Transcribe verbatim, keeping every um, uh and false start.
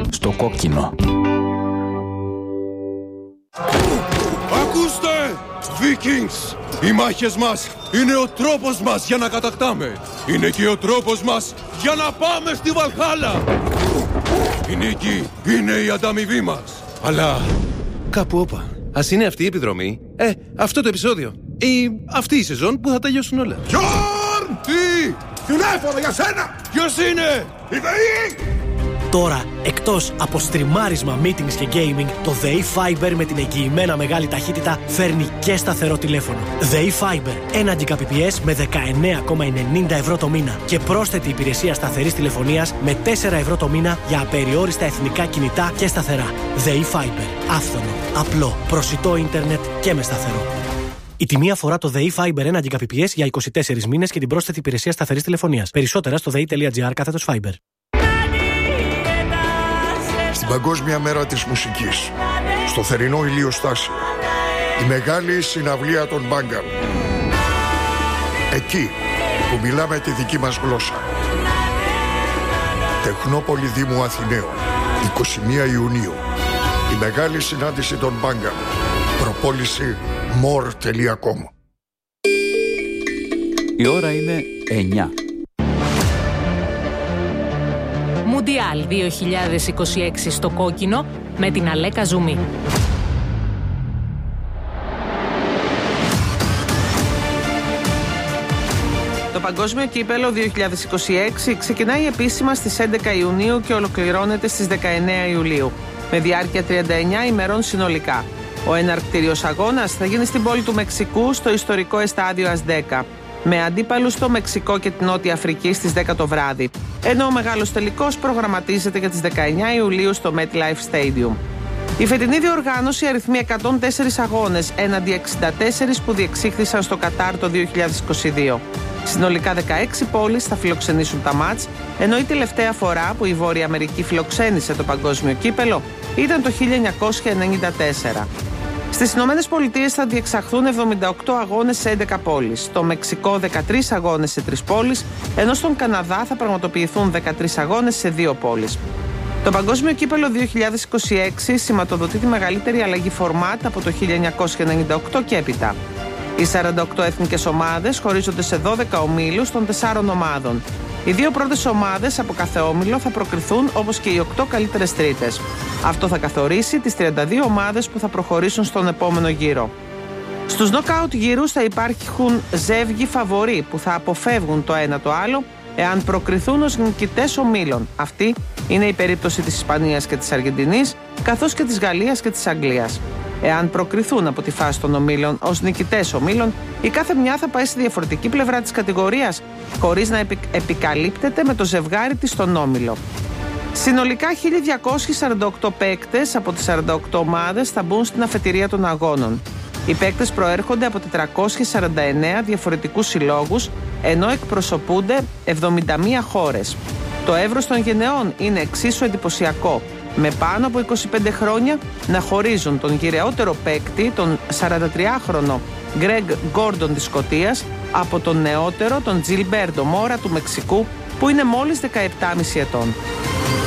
στο κόκκινο. Ακούστε! Vikings! Οι μάχες μας είναι ο τρόπος μας για να κατακτάμε. Είναι και ο τρόπος μας για να πάμε στη Βαλχάλα. Η νίκη είναι η ανταμοιβή μας. Αλλά κάπου όπα. Ας είναι αυτή η επιδρομή, ε, αυτό το επεισόδιο ή αυτή η σεζόν που θα τελειώσουν όλα. Γιόρν! Τι! Τηλέφωνο για σένα! Ποιος είναι? Η ΔΕΗ! Τώρα, εκτός από στριμάρισμα, meetings και gaming, το ΔΕΗ Fiber με την εγγυημένα μεγάλη ταχύτητα φέρνει και σταθερό τηλέφωνο. ΔΕΗ Fiber, ένα Gbps με δεκαεννέα κόμμα ενενήντα ευρώ το μήνα και πρόσθετη υπηρεσία σταθερής τηλεφωνίας με τέσσερα ευρώ το μήνα για απεριόριστα εθνικά κινητά και σταθερά. ΔΕΗ Fiber, άφθονο, απλό, προσιτό ίντερνετ και με σταθερό. Η τιμή αφορά το ΔΕΗ Fiber ένα Gbps για είκοσι τέσσερις μήνες και την πρόσθετη υπηρεσία σταθερής τηλεφωνίας. Περισσότερα στο δei.gr κάθετος Fiber. Στην Παγκόσμια Μέρα της Μουσικής, στο θερινό ηλιοστάσιο, η μεγάλη συναυλία των Μπάγκαν. Εκεί που μιλάμε τη δική μας γλώσσα. Τεχνόπολη Δήμου Αθηναίων, εικοστή πρώτη Ιουνίου. Η μεγάλη συνάντηση των Μπάγκαν. Προπόληση more τελεία com. Η ώρα είναι εννιά. Μουντιάλ δύο χιλιάδες είκοσι έξι στο κόκκινο με την Αλέκα Ζουμί. Το Παγκόσμιο Κύπελλο δύο χιλιάδες είκοσι έξι ξεκινάει επίσημα στις έντεκα Ιουνίου και ολοκληρώνεται στις δεκαεννέα Ιουλίου, με διάρκεια τριάντα εννέα ημερών συνολικά. Ο εναρκτήριος αγώνας θα γίνει στην πόλη του Μεξικού στο ιστορικό εστάδιο Ασδέκα, με αντίπαλους το Μεξικό και την Νότια Αφρική στις δέκα το βράδυ, ενώ ο μεγάλος τελικός προγραμματίζεται για τις δεκαεννέα Ιουλίου στο MetLife Stadium. Η φετινή διοργάνωση αριθμεί εκατόν τέσσερις αγώνες έναντι εξήντα τέσσερις που διεξήχθησαν στο Κατάρ το δύο χιλιάδες είκοσι δύο. Συνολικά δεκαέξι πόλεις θα φιλοξενήσουν τα μάτς, ενώ η τελευταία φορά που η Βόρεια Αμερική φιλοξένησε το Παγκόσμιο Κύπελλο ήταν το χίλια εννιακόσια ενενήντα τέσσερα. Στις Ηνωμένες Πολιτείες θα διεξαχθούν εβδομήντα οκτώ αγώνες σε έντεκα πόλεις, στο Μεξικό δεκατρείς αγώνες σε τρεις πόλεις, ενώ στον Καναδά θα πραγματοποιηθούν δεκατρείς αγώνες σε δύο πόλεις. Το Παγκόσμιο Κύπελλο δύο χιλιάδες είκοσι έξι σηματοδοτεί τη μεγαλύτερη αλλαγή φορμάτ από το χίλια εννιακόσια ενενήντα οκτώ και έπειτα. Οι σαράντα οκτώ εθνικές ομάδες χωρίζονται σε δώδεκα ομίλους των τεσσάρων ομάδων. Οι δύο πρώτες ομάδες από κάθε όμιλο θα προκριθούν όπως και οι οκτώ καλύτερες τρίτες. Αυτό θα καθορίσει τις τριάντα δύο ομάδες που θα προχωρήσουν στον επόμενο γύρο. Στους νοκάουτ γύρους θα υπάρχουν ζεύγοι φαβορί που θα αποφεύγουν το ένα το άλλο εάν προκριθούν ως νικητές ομίλων. Αυτή είναι η περίπτωση της Ισπανίας και της Αργεντινής, καθώς και της Γαλλίας και της Αγγλίας. Εάν προκριθούν από τη φάση των ομίλων ως νικητές ομίλων, η κάθε μια θα πάει στη διαφορετική πλευρά της κατηγορίας, χωρίς να επι... επικαλύπτεται με το ζευγάρι της στον όμιλο. Συνολικά χίλια διακόσιοι σαράντα οκτώ παίκτες από τις σαράντα οκτώ ομάδες θα μπουν στην αφετηρία των αγώνων. Οι παίκτες προέρχονται από τετρακόσιες σαράντα εννέα διαφορετικούς συλλόγους, ενώ εκπροσωπούνται εβδομήντα μία χώρες. Το εύρος των γενεών είναι εξίσου εντυπωσιακό, με πάνω από είκοσι πέντε χρόνια να χωρίζουν τον γυρεότερο παίκτη, τον σαραντατριάχρονο Γκρέγκ Γκόρντον της Σκωτίας, από τον νεότερο, τον Τζιλμπέρτο Μόρα του Μεξικού, που είναι μόλις δεκαεπτά κόμμα πέντε ετών.